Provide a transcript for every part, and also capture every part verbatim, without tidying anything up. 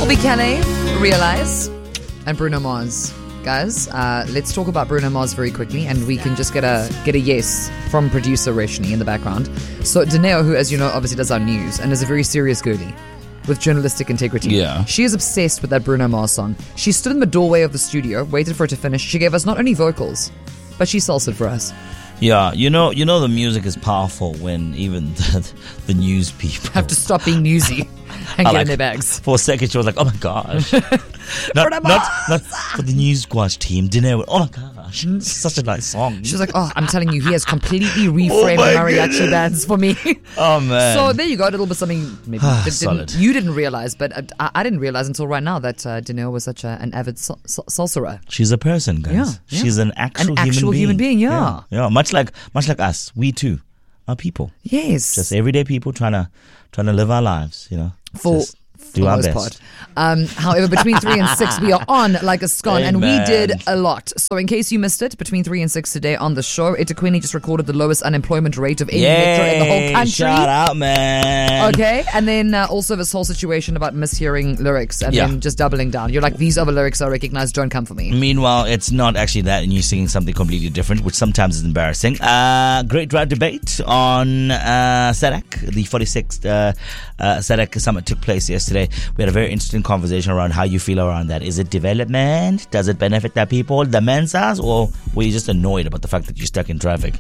Colby Kelly, Realize, and Bruno Mars. Guys, uh, let's talk about Bruno Mars very quickly, and we can just get a get a yes from producer Reshni in the background. So Dineo, who, as you know, obviously does our news and is a very serious girlie with journalistic integrity. Yeah. She is obsessed with that Bruno Mars song. She stood in the doorway of the studio, waited for it to finish. She gave us not only vocals, but she salsed it for us. Yeah, you know, you know the music is powerful when even the, the news people have to stop being newsy and get like, in their bags. For a second, she was like, "Oh my gosh!" not, not, not for the News Squad team. Dinner. Oh my gosh, it's such a nice song. She was like, "Oh, I'm telling you, he has completely reframed oh mariachi goodness. bands for me." Oh man! So there you go, a little bit something maybe that Solid. didn't, you didn't realize, but I, I didn't realize until right now that uh, Dineo was such a, an avid sal- sal- salserer. She's a person, guys. Yeah, yeah. She's an actual, an actual human being. human being. Yeah. yeah, yeah. Much like, much like us, we too are people. Yes, Just everyday people trying to, trying to live our lives. You know, for. Just do our best. Part. Um, however, between three and six, we are on like a scone, and we did a lot. So, in case you missed it, between three and six today on the show, eThekwini just recorded the lowest unemployment rate of any metro in the whole country. Shout out, man. Okay, and then uh, also this whole situation about mishearing lyrics and Yeah. then just doubling down. You're like, these other lyrics I recognize, don't come for me. Meanwhile, it's not actually that, and you're singing something completely different, which sometimes is embarrassing. Uh, great drive debate on uh, SADC. The forty-sixth uh, uh, SADC summit took place yesterday. We had a very interesting conversation around how you feel around that. Is it development? Does it benefit the people, the Mensas, or were you just annoyed about the fact that you're stuck in traffic?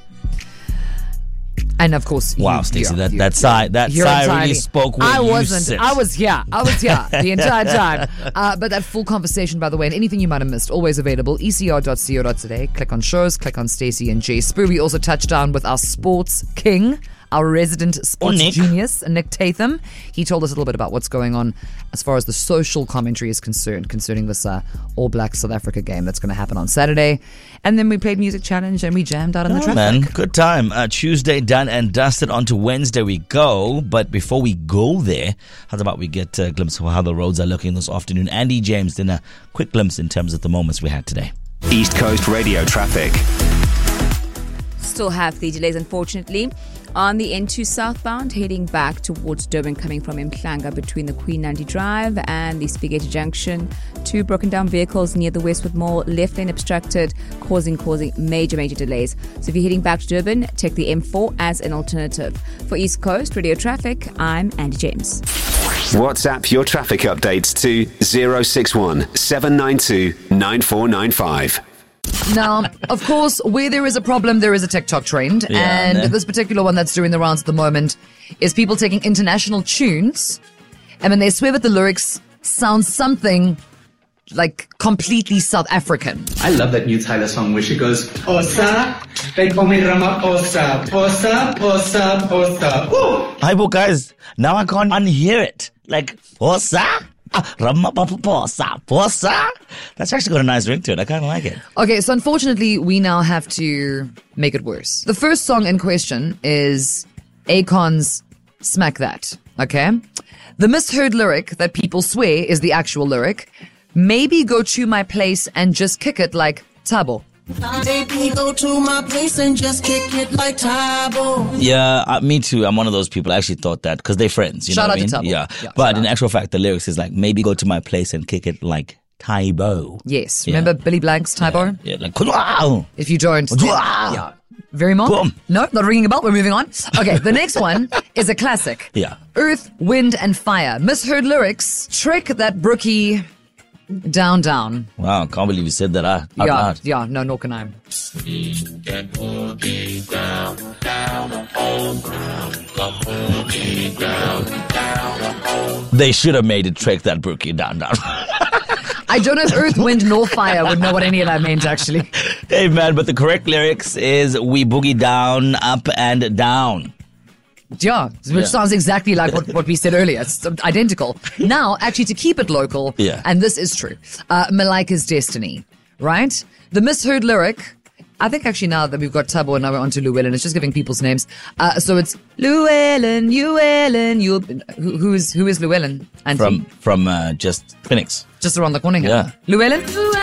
And of course, Wow, you, Stacey, you, that you, that side that you're side entirely- really spoke. Where I you wasn't. sit. I was here. I was here the entire time. Uh, but that full conversation, by the way, and anything you might have missed, always available. E C R dot co dot za. Click on shows. Click on Stacey and Jay Spoo. We also touched down with our sports king, our resident sports Oh, Nick. genius, Nick Tatham. He told us a little bit about what's going on as far as the social commentary is concerned concerning this uh, All Black South Africa game that's going to happen on Saturday. And then we played Music Challenge and we jammed out on the Oh, traffic. man, good time. Uh, Tuesday done and dusted. On to Wednesday we go. But before we go there, how about we get a glimpse of how the roads are looking this afternoon? Andy James did a quick glimpse in terms of the moments we had today. East Coast Radio traffic. Still have the delays, unfortunately. On the N two southbound, heading back towards Durban, coming from Mhlanga between the Queen Nandi Drive and the Spaghetti Junction. Two broken down vehicles near the Westwood Mall, left lane obstructed, causing causing major, major delays. So if you're heading back to Durban, take the M four as an alternative. For East Coast Radio Traffic, I'm Andy James. WhatsApp your traffic updates to zero six one seven nine two nine four nine five. Now, of course, where there is a problem, there is a TikTok trend. Yeah, and ne? this particular one that's doing the rounds at the moment is people taking international tunes, and when they swear that the lyrics sound something like completely South African. I love that new Tyler song where she goes, Osa, they call me Ramaphosa, Osa, Osa, Osa. Woo! Hi, well, guys. Now I can't unhear it. Like, Posa? Posa? Posa? That's actually got a nice ring to it. I kind of like it. Okay, so unfortunately, we now have to make it worse. The first song in question is Akon's Smack That, okay? The misheard lyric that people swear is the actual lyric. Maybe go to my place and just kick it like Tabo. Baby, go to my place and just kick it like Tabo. Yeah, uh, me too. I'm one of those people. I actually thought that because they're friends. You Shout know out what to I mean? Tabo. Yeah. Yeah, But shout in out. actual fact, the lyrics is like, maybe go to my place and kick it like Tybo. Yes, Yeah. remember Billy Blank's Tybor? Yeah, like, wow. If you don't, Wow. yeah. Very mock? Boom. No, not ringing a bell. We're moving on. Okay, the next one is a classic. Yeah. Earth, Wind, and Fire. Misheard lyrics. Trick that brookie down, down. Wow, can't believe you said that out, out yeah, loud. yeah, no, nor can I. They should have made it Trek that brookie down, down. I don't know if Earth, Wind, nor Fire would know what any of that meant, actually. Hey, man, but the correct lyrics is we boogie down, up and down. Yeah, which Yeah. sounds exactly like what, what we said earlier. It's identical. Now, actually, to keep it local, Yeah. and this is true, uh, Malika's Destiny, right? The misheard lyric, I think actually now that we've got Tabo and now we're on to Llewellyn, it's just giving people's names. Uh, so it's Llewellyn, Llewellyn, you. Who, who is who is Llewellyn? Auntie? From from uh, just Phoenix. Just around the corner here. Yeah. Llewellyn?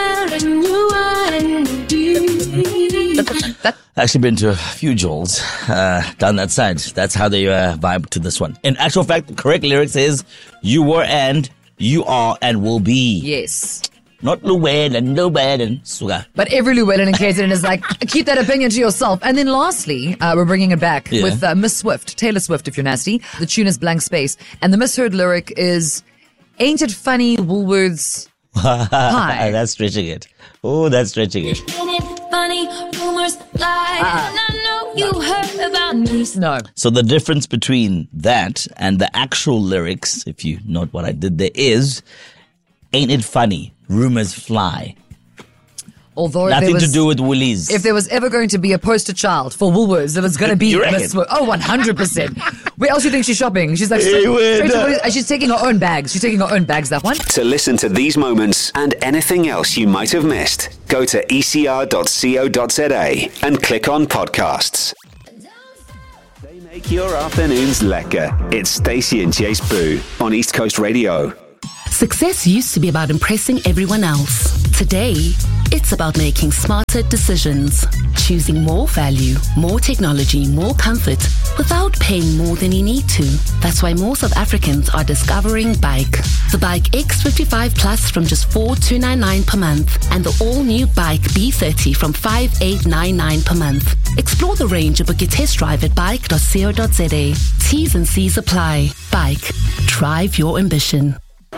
That, Actually been to a few Joels uh, down that side. That's how they uh, vibe to this one. In actual fact, the correct lyrics is you were and you are and will be. Yes. Not Llewellyn, Llewellyn, Suga. But every Llewellyn in K Z N is like, keep that opinion to yourself. And then lastly, uh, we're bringing it back Yeah. with uh, Miss Swift, Taylor Swift, if you're nasty. The tune is Blank Space. And the misheard lyric is, ain't it funny, Woolworths pie? That's stretching it. Oh, that's stretching it. Ain't it funny, rumors lie, and I know you heard about me. No. So the difference between that and the actual lyrics, if you note what I did there, is, ain't it funny, rumors fly. Although if there Nothing was, to do with Woolies. if there was ever going to be a poster child for Woolworths, it was going to be You reckon? Miss Swift. Oh, one hundred percent. Where else do you think she's shopping? She's like, Hey, straight, wait, straight to uh, Woolies. And she's taking her own bags. She's taking her own bags, that one. To listen to these moments and anything else you might have missed, go to e c r dot co dot z a and click on podcasts. They make your afternoons lekker. It's Stacey and Chase Boo on East Coast Radio. Success used to be about impressing everyone else. Today, it's about making smarter decisions, choosing more value, more technology, more comfort, without paying more than you need to. That's why more South Africans are discovering Bike. The Bike X fifty-five Plus from just four thousand two hundred ninety-nine per month, and the all-new Bike B thirty from five thousand eight hundred ninety-nine per month. Explore the range and book your test drive at bike dot co dot z a. T's and C's apply. Bike. Drive your ambition.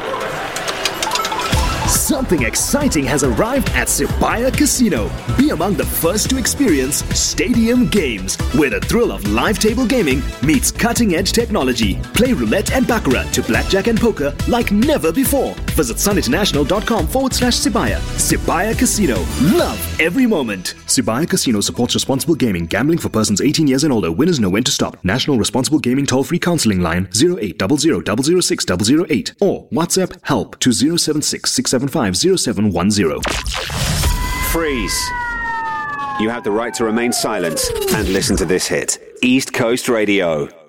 Something exciting has arrived at Sibaya Casino. Be among the first to experience Stadium Games, where the thrill of live table gaming meets cutting-edge technology. Play roulette and baccarat to blackjack and poker like never before. Visit suninternational.com forward slash Sibaya. Sibaya Casino. Love every moment. Sibaya Casino supports responsible gaming. Gambling for persons eighteen years and older. Winners know when to stop. National Responsible Gaming toll-free counseling line zero eight zero zero zero zero six zero zero eight or WhatsApp help to zero seven six six seven five zero seven one zero. Freeze. You have the right to remain silent and listen to this hit. East Coast Radio.